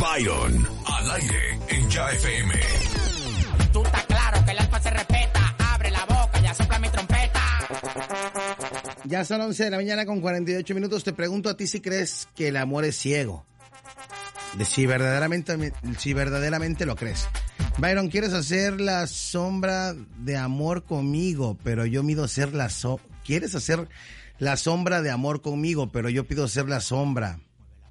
Byron, al aire en Ya FM. Tú estás claro que el alfa se respeta. Abre la boca, ya sopla mi trompeta. Ya son 11 de la mañana con 48 minutos. Te pregunto a ti si crees que el amor es ciego. Si verdaderamente lo crees. Byron, ¿quieres hacer la sombra de amor conmigo? Pero yo mido ser la sombra. ¿Quieres hacer la sombra de amor conmigo? Pero yo pido ser la sombra.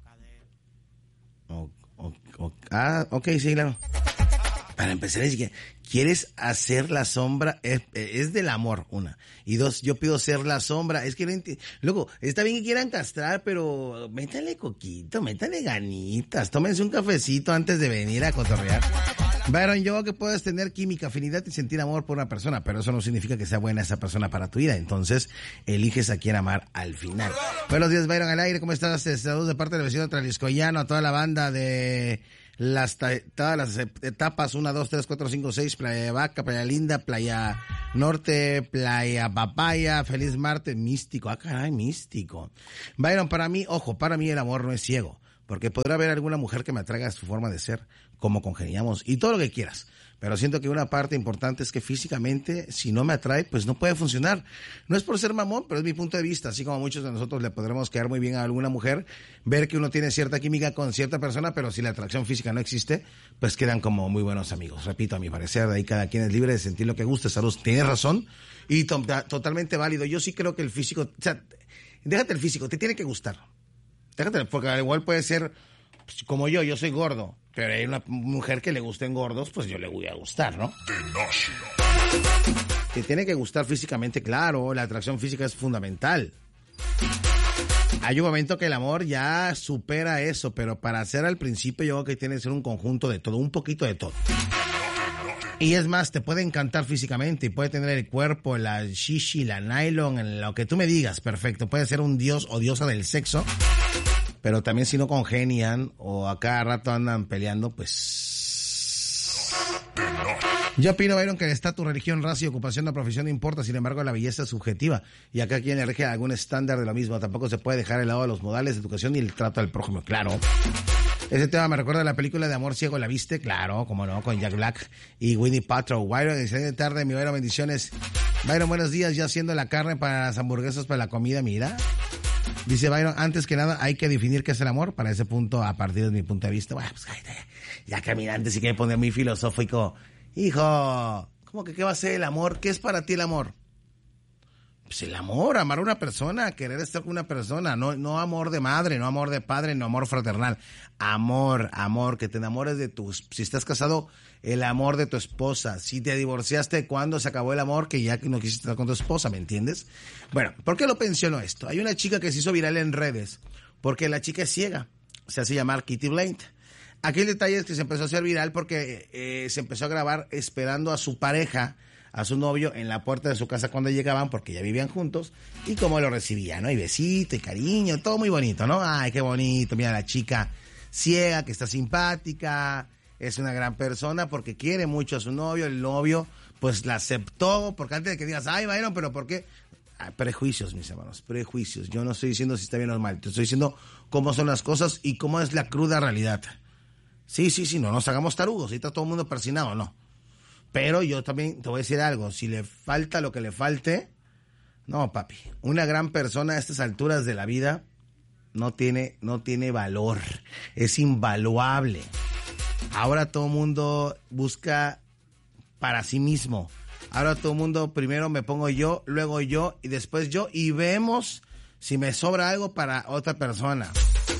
Ok, sí, claro. Para empezar, es que quieres hacer la sombra, es del amor, una. Y dos, yo pido ser la sombra. Es que no entiendo. Luego, está bien que quieran castrar, pero métale coquito, métale ganitas. Tómense un cafecito antes de venir a cotorrear. Byron, yo que puedes tener química, afinidad y sentir amor por una persona, pero eso no significa que sea buena esa persona para tu vida. Entonces, eliges a quién amar al final. Buenos días, Byron, al aire. ¿Cómo estás? Saludos de parte del vecino Traliscoyano, a toda la banda de todas las etapas, 1, 2, 3, 4, 5, 6, Playa de Vaca, Playa Linda, Playa Norte, Playa Papaya, feliz martes, místico, caray, místico. Byron, para mí el amor no es ciego, porque podrá haber alguna mujer que me atraiga a su forma de ser, como congeniamos, y todo lo que quieras, pero siento que una parte importante es que físicamente, si no me atrae, pues no puede funcionar. No es por ser mamón, pero es mi punto de vista, así como muchos de nosotros le podremos quedar muy bien a alguna mujer, ver que uno tiene cierta química con cierta persona, pero si la atracción física no existe, pues quedan como muy buenos amigos. Repito, a mi parecer, de ahí cada quien es libre de sentir lo que guste. Salud, tienes razón, y totalmente válido. Yo sí creo que el físico, o sea, déjate el físico, te tiene que gustar. Déjate, porque al igual puede ser, pues, como yo soy gordo, pero hay una mujer que le gusten gordos, pues yo le voy a gustar, ¿no? Te tiene que gustar físicamente, claro, la atracción física es fundamental. Hay un momento que el amor ya supera eso, pero para ser al principio yo creo que tiene que ser un conjunto de todo, un poquito de todo. Y es más, te puede encantar físicamente y puede tener el cuerpo, la shishi, la nylon, lo que tú me digas, perfecto. Puede ser un dios o diosa del sexo, pero también si no congenian o a cada rato andan peleando, pues... Yo opino, Byron, que el estatus, religión, raza y ocupación de profesión no importa, sin embargo la belleza es subjetiva. Y acá quien elige algún estándar de lo mismo. Tampoco se puede dejar de lado los modales de educación y el trato al prójimo, claro. Ese tema me recuerda a la película de Amor Ciego, ¿la viste? Claro, como no, con Jack Black y Winnie Paltrow. Byron, excelente tarde, mi Byron, bendiciones. Byron, buenos días, ya haciendo la carne para las hamburguesas, para la comida, mira. Dice Byron, antes que nada hay que definir qué es el amor. Para ese punto, a partir de mi punto de vista, bueno, pues ya caminante, sí que me pone muy filosófico. Hijo, ¿cómo que qué va a ser el amor? ¿Qué es para ti el amor? Pues el amor, amar a una persona, querer estar con una persona, no amor de madre, no amor de padre, no amor fraternal. Amor, que te enamores de si estás casado, el amor de tu esposa. Si te divorciaste, ¿cuándo se acabó el amor? Que ya no quisiste estar con tu esposa, ¿me entiendes? Bueno, ¿por qué lo menciono esto? Hay una chica que se hizo viral en redes, porque la chica es ciega, se hace llamar Kitty Blaine. Aquí el detalle es que se empezó a hacer viral porque se empezó a grabar esperando a su pareja, a su novio, en la puerta de su casa cuando llegaban, porque ya vivían juntos, y cómo lo recibía, ¿no? Y besito, y cariño, todo muy bonito, ¿no? Ay, qué bonito, mira la chica ciega, que está simpática, es una gran persona porque quiere mucho a su novio, el novio, pues la aceptó, porque antes de que digas, ay, Byron, pero ¿por qué? Prejuicios, mis hermanos, prejuicios. Yo no estoy diciendo si está bien o mal, te estoy diciendo cómo son las cosas y cómo es la cruda realidad. Sí, no nos hagamos tarugos, ahí está todo el mundo persinado, no. Pero yo también te voy a decir algo, si le falta lo que le falte, no, papi, una gran persona a estas alturas de la vida no tiene valor, es invaluable. Ahora todo el mundo busca para sí mismo. Ahora todo el mundo, primero me pongo yo, luego yo y después yo, y vemos si me sobra algo para otra persona.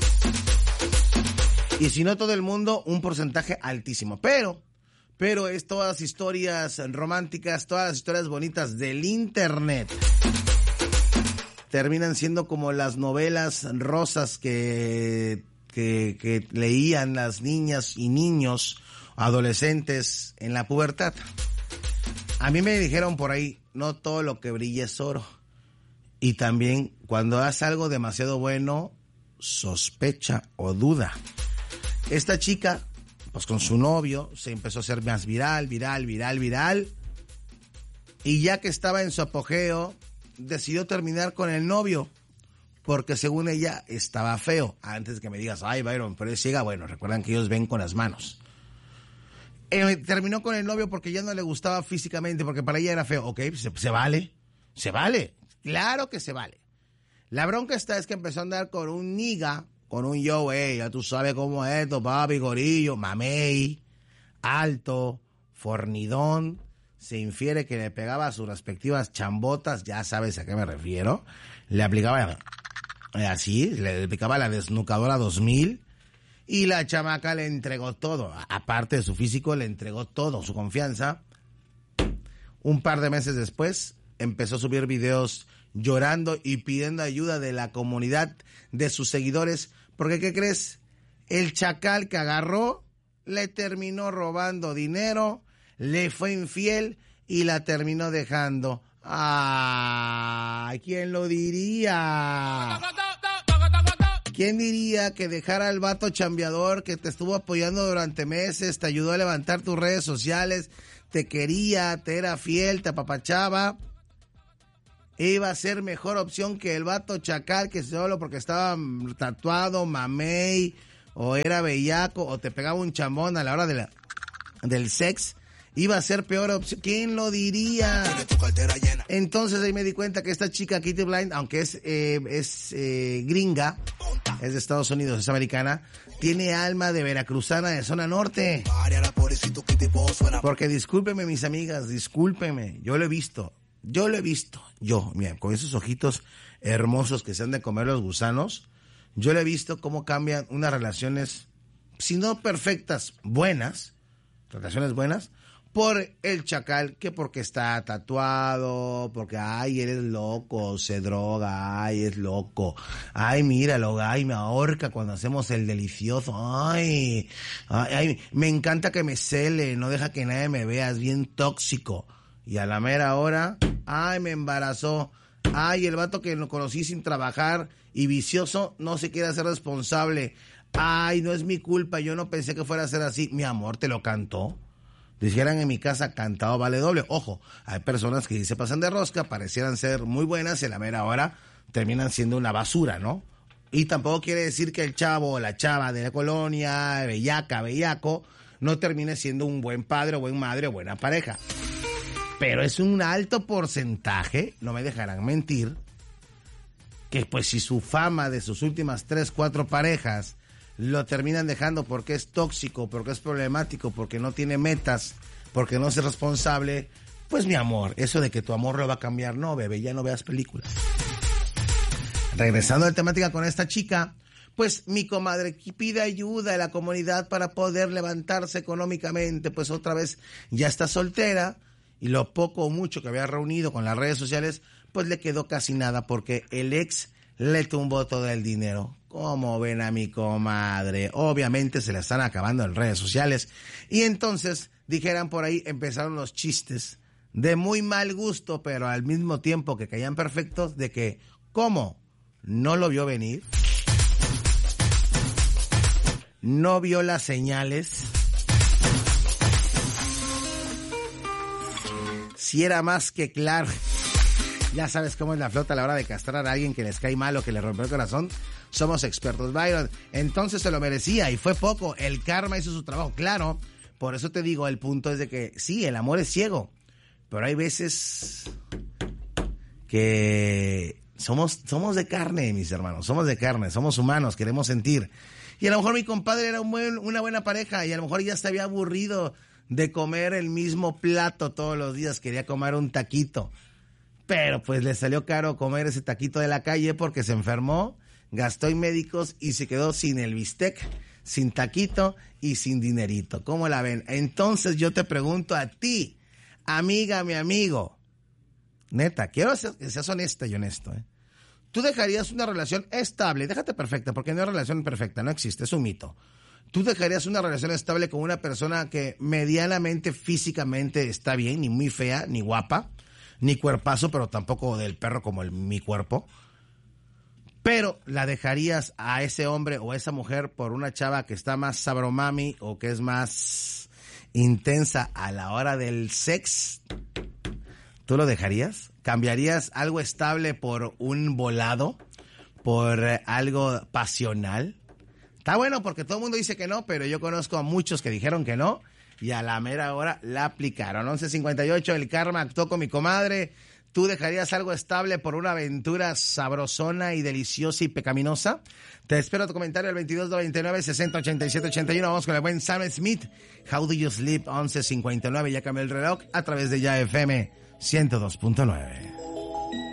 Y si no todo el mundo, un porcentaje altísimo. Pero es todas las historias románticas, todas las historias bonitas del internet terminan siendo como las novelas rosas que leían las niñas y niños, adolescentes en la pubertad. A mí me dijeron por ahí, no todo lo que brilla es oro. Y también cuando haces algo demasiado bueno, sospecha o duda. Esta chica, pues con su novio, se empezó a hacer más viral. Y ya que estaba en su apogeo, decidió terminar con el novio. porque según ella estaba feo. Antes que me digas, ay, Byron, pero es ciega. Bueno, recuerdan que ellos ven con las manos. Terminó con el novio porque ya no le gustaba físicamente, porque para ella era feo. Ok, se vale, claro que se vale. La bronca es que empezó a andar con un niga, con un yo, ya tú sabes cómo es esto, papi, gorillo, mamey, alto, fornidón. Se infiere que le pegaba a sus respectivas chambotas, ya sabes a qué me refiero. Le aplicaba así, le aplicaba la desnucadora 2000 y la chamaca le entregó todo. Aparte de su físico, le entregó todo, su confianza. Un par de meses después, empezó a subir videos llorando y pidiendo ayuda de la comunidad, de sus seguidores. Porque, ¿qué crees? El chacal que agarró le terminó robando dinero, le fue infiel y la terminó dejando. ¡Ah! ¿Quién lo diría? ¿Quién diría que dejar al vato chambeador que te estuvo apoyando durante meses, te ayudó a levantar tus redes sociales, te quería, te era fiel, te apapachaba, iba a ser mejor opción que el vato chacal que solo porque estaba tatuado, mamey, o era bellaco, o te pegaba un chambón a la hora del sex? Iba a ser peor opción. ¿Quién lo diría? Entonces ahí me di cuenta que esta chica, Kitty Blind, aunque es gringa, es de Estados Unidos, es americana, tiene alma de veracruzana de zona norte. Porque discúlpenme, mis amigas, discúlpenme, yo lo he visto, mira, con esos ojitos hermosos que se han de comer los gusanos, yo lo he visto cómo cambian unas relaciones, si no perfectas, buenas, relaciones buenas, por el chacal, que porque está tatuado, porque, ay, eres loco, se droga, ay, es loco, ay, míralo, ay, me ahorca cuando hacemos el delicioso, ay, me encanta que me cele, no deja que nadie me vea, es bien tóxico, y a la mera hora, ay, me embarazó, ay, el vato que lo conocí sin trabajar y vicioso, no se quiere hacer responsable, ay, no es mi culpa, yo no pensé que fuera a ser así, mi amor, te lo cantó. Dijeran en mi casa, cantado vale doble. Ojo, hay personas que se pasan de rosca, parecieran ser muy buenas y a la mera hora terminan siendo una basura, ¿no? Y tampoco quiere decir que el chavo o la chava de la colonia, bellaca, bellaco, no termine siendo un buen padre o buen madre o buena pareja. Pero es un alto porcentaje, no me dejarán mentir, que pues si su fama de sus últimas 3, 4 parejas lo terminan dejando porque es tóxico, porque es problemático, porque no tiene metas, porque no es responsable, pues mi amor, eso de que tu amor lo va a cambiar, no, bebé, ya no veas películas. Regresando a la temática con esta chica, pues mi comadre pide ayuda a la comunidad para poder levantarse económicamente, pues otra vez ya está soltera y lo poco o mucho que había reunido con las redes sociales, pues le quedó casi nada porque el ex le tumbó todo el dinero. ¿Cómo ven a mi comadre? Obviamente se la están acabando en redes sociales. Y entonces, dijeran por ahí, empezaron los chistes de muy mal gusto, pero al mismo tiempo que caían perfectos, de que, ¿cómo? ¿No lo vio venir? ¿No vio las señales? Si era más que claro. Ya sabes cómo es la flota a la hora de castrar a alguien que les cae mal o que le rompe el corazón. Somos expertos, Byron. Entonces se lo merecía y fue poco. El karma hizo su trabajo, claro. Por eso te digo, el punto es de que sí, el amor es ciego. Pero hay veces que somos de carne, mis hermanos. Somos de carne, somos humanos, queremos sentir. Y a lo mejor mi compadre era una buena pareja y a lo mejor ya se había aburrido de comer el mismo plato todos los días. Quería comer un taquito. Pero pues le salió caro comer ese taquito de la calle porque se enfermó, gastó en médicos y se quedó sin el bistec, sin taquito y sin dinerito. ¿Cómo la ven? Entonces yo te pregunto a ti, amiga, mi amigo, neta, quiero que seas honesta y honesto, ¿eh? ¿Tú dejarías una relación estable? Déjate perfecta, porque no hay relación perfecta, no existe, es un mito. ¿Tú dejarías una relación estable con una persona que medianamente, físicamente está bien, ni muy fea, ni guapa, ni cuerpazo, pero tampoco del perro como mi cuerpo? Pero la dejarías a ese hombre o a esa mujer por una chava que está más sabromami o que es más intensa a la hora del sex. ¿Tú lo dejarías? ¿Cambiarías algo estable por un volado? por algo pasional. Está bueno porque todo el mundo dice que no, pero yo conozco a muchos que dijeron que no y a la mera hora la aplicaron. 11:58, el karma actuó con mi comadre. ¿Tú dejarías algo estable por una aventura sabrosona y deliciosa y pecaminosa? Te espero tu comentario al 2299-608781. Vamos con el buen Sam Smith. How do you sleep? 11:59. Ya cambió el reloj a través de Ya FM 102.9.